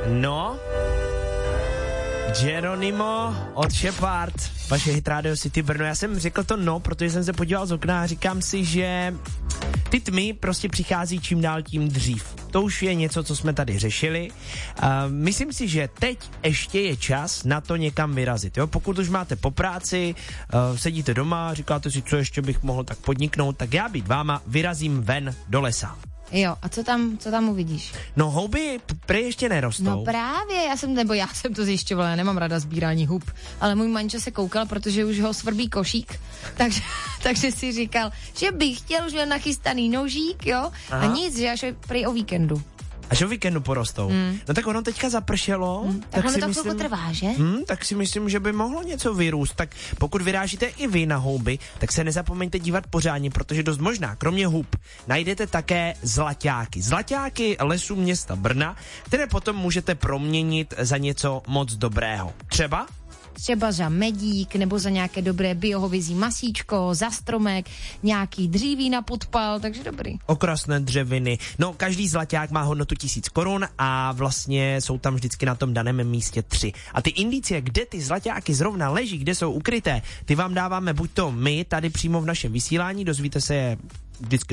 No, Geronimo od Shepard, vaše hit Radio City Brno. Já jsem řekl to no, protože jsem se podíval z okna a říkám si, že ty tmy prostě přichází čím dál tím dřív. To už je něco, co jsme tady řešili. Myslím si, že teď ještě je čas na to někam vyrazit. Jo? Pokud už máte po práci, sedíte doma, říkáte si, co ještě bych mohl tak podniknout, tak já být váma vyrazím ven do lesa. Jo, a co tam uvidíš? No houby prej ještě nerostou. No právě, já jsem to zjišťovala, já nemám rada sbírání hub, ale můj manžel se koukal, protože už ho svrbí košík, takže si říkal, že bych chtěl, už měl nachystaný nožík, jo, a nic, že až prej o víkendu. Až o víkendu porostou. No tak ono teďka zapršelo. Tak ono to chvilku trvá, že? Tak si myslím, že by mohlo něco vyrůst. Tak pokud vyrážíte i vy na houby, tak se nezapomeňte dívat pořádně, protože dost možná, kromě hub, najdete také zlaťáky. Zlaťáky lesů města Brna, které potom můžete proměnit za něco moc dobrého. Třeba za medík, nebo za nějaké dobré biohovězí masíčko, za stromek, nějaký dříví na podpal, takže dobrý. Okrasné dřeviny. No, každý zlaťák má hodnotu 1000 korun a vlastně jsou tam vždycky na tom daném místě 3. A ty indicie, kde ty zlaťáky zrovna leží, kde jsou ukryté, ty vám dáváme buď to my tady přímo v našem vysílání, dozvíte se je vždycky